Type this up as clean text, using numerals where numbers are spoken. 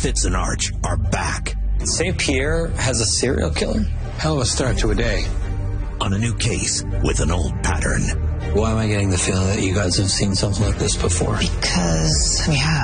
Fitz and Arch are back. St. Pierre has a serial killer? Hell of a start to a day. On a new case with an old pattern. Why am I getting the feeling that you guys have seen something like this before? Because we have.